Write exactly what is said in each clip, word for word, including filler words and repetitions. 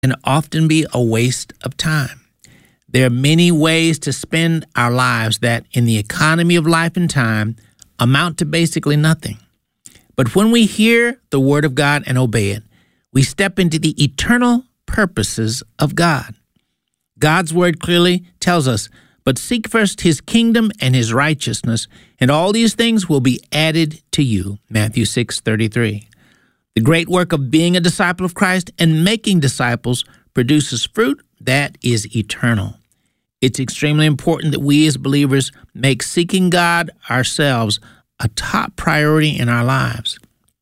can often be a waste of time. There are many ways to spend our lives that, in the economy of life and time, amount to basically nothing. But when we hear the Word of God and obey it, we step into the eternal purposes of God. God's Word clearly tells us, "But seek first His kingdom and His righteousness, and all these things will be added to you." Matthew six thirty-three. The great work of being a disciple of Christ and making disciples produces fruit that is eternal. It's extremely important that we as believers make seeking God ourselves a top priority in our lives.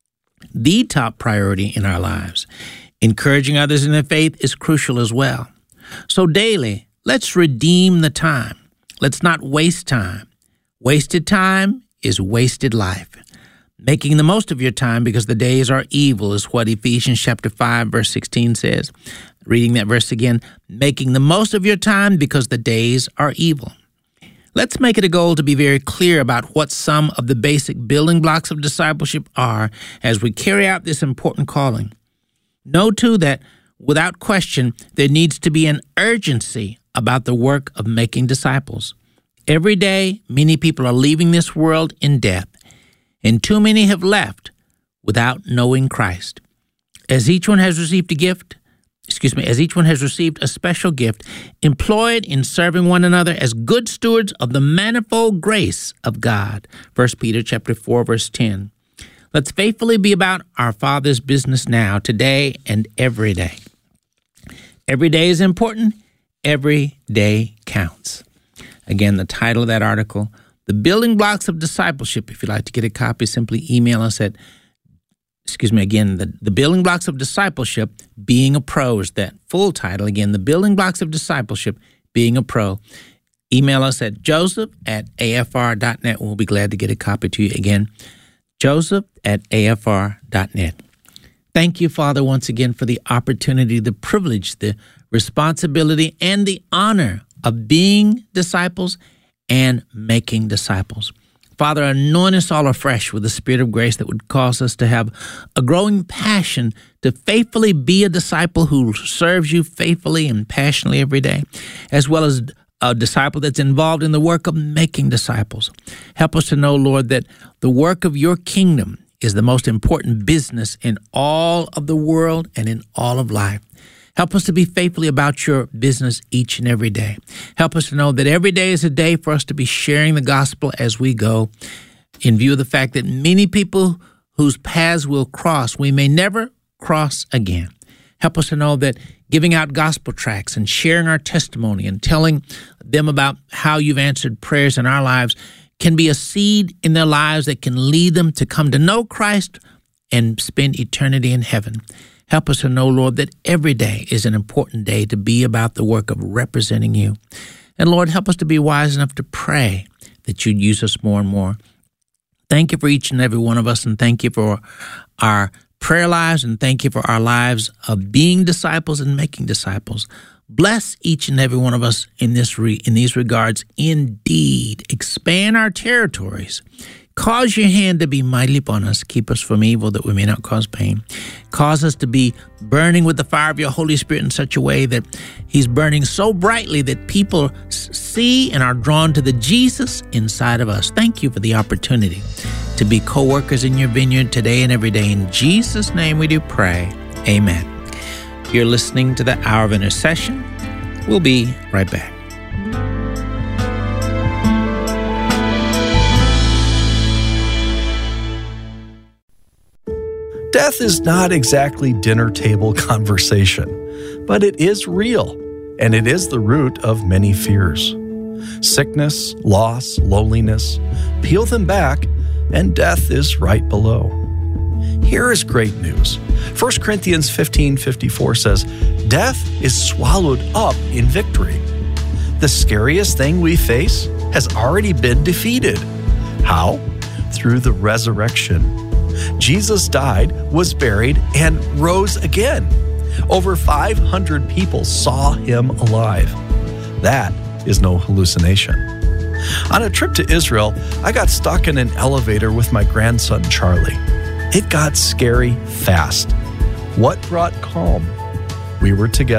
The top priority in our lives. Encouraging others in their faith is crucial as well. So daily, let's redeem the time. Let's not waste time. Wasted time is wasted life. Making the most of your time because the days are evil is what Ephesians chapter five, verse sixteen says. Reading that verse again, making the most of your time because the days are evil. Let's make it a goal to be very clear about what some of the basic building blocks of discipleship are as we carry out this important calling. Know, too, that without question, there needs to be an urgency about the work of making disciples. Every day, many people are leaving this world in death, and too many have left without knowing Christ. As each one has received a gift, excuse me, as each one has received a special gift, employ it in serving one another as good stewards of the manifold grace of God. First Peter chapter four, verse ten. Let's faithfully be about our Father's business now, today, and every day. Every day is important. Every day counts. Again, the title of that article, The Building Blocks of Discipleship. If you'd like to get a copy, simply email us at, excuse me, again, the, the Building Blocks of Discipleship, Being a Pro is that full title. Again, The Building Blocks of Discipleship, Being a Pro. Email us at joseph at a f r dot net. We'll be glad to get a copy to you again. Joseph at a f r dot net. Thank you, Father, once again for the opportunity, the privilege, the responsibility, and the honor of being disciples and making disciples. Father, anoint us all afresh with the Spirit of grace that would cause us to have a growing passion to faithfully be a disciple who serves you faithfully and passionately every day, as well as a disciple that's involved in the work of making disciples. Help us to know, Lord, that the work of your kingdom is the most important business in all of the world and in all of life. Help us to be faithfully about your business each and every day. Help us to know that every day is a day for us to be sharing the gospel as we go, in view of the fact that many people whose paths will cross, we may never cross again. Help us to know that giving out gospel tracts and sharing our testimony and telling them about how you've answered prayers in our lives can be a seed in their lives that can lead them to come to know Christ and spend eternity in heaven. Help us to know, Lord, that every day is an important day to be about the work of representing you. And Lord, help us to be wise enough to pray that you'd use us more and more. Thank you for each and every one of us, and thank you for our prayer lives, and thank you for our lives of being disciples and making disciples. Bless each and every one of us in this re- in these regards. Indeed, expand our territories. Cause your hand to be mighty upon us. Keep us from evil that we may not cause pain. Cause us to be burning with the fire of your Holy Spirit in such a way that he's burning so brightly that people see and are drawn to the Jesus inside of us. Thank you for the opportunity to be co-workers in your vineyard today and every day. In Jesus' name we do pray. Amen. You're listening to the Hour of Intercession. We'll be right back. Death is not exactly dinner table conversation, but it is real, and it is the root of many fears. Sickness, loss, loneliness, peel them back, and death is right below. Here is great news. First Corinthians fifteen fifty-four says, "Death is swallowed up in victory." The scariest thing we face has already been defeated. How? Through the resurrection. Jesus died, was buried, and rose again. Over five hundred people saw him alive. That is no hallucination. On a trip to Israel, I got stuck in an elevator with my grandson, Charlie. It got scary fast. What brought calm? We were together.